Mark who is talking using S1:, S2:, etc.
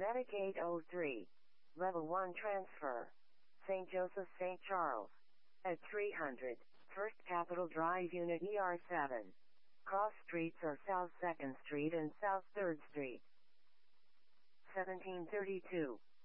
S1: Medic 803. Level 1 transfer. St. Joseph St. Charles. At 300. First Capitol Drive Unit ER7. Cross streets are South 2nd Street and South 3rd Street. 1732.